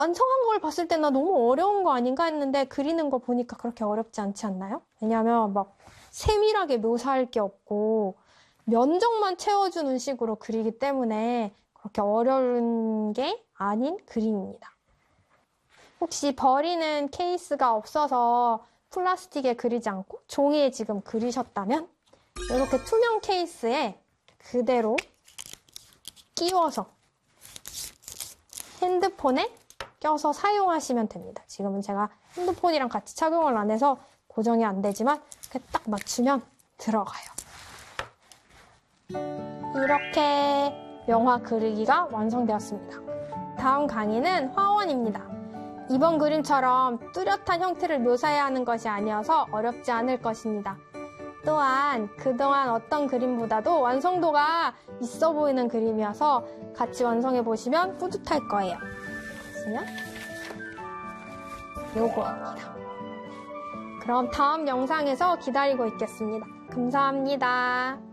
완성한 걸 봤을 때 나 너무 어려운 거 아닌가 했는데 그리는 거 보니까 그렇게 어렵지 않지 않나요? 왜냐면 막 세밀하게 묘사할 게 없고 면적만 채워주는 식으로 그리기 때문에 그렇게 어려운 게 아닌 그림입니다. 혹시 버리는 케이스가 없어서 플라스틱에 그리지 않고 종이에 지금 그리셨다면 이렇게 투명 케이스에 그대로 끼워서 핸드폰에 껴서 사용하시면 됩니다. 지금은 제가 핸드폰이랑 같이 착용을 안 해서 고정이 안 되지만 이렇게 딱 맞추면 들어가요. 이렇게 명화 그리기가 완성되었습니다. 다음 강의는 화원입니다. 이번 그림처럼 뚜렷한 형태를 묘사해야 하는 것이 아니어서 어렵지 않을 것입니다. 또한 그동안 어떤 그림보다도 완성도가 있어 보이는 그림이어서 같이 완성해 보시면 뿌듯할 거예요. 보시면 요거입니다. 그럼 다음 영상에서 기다리고 있겠습니다. 감사합니다.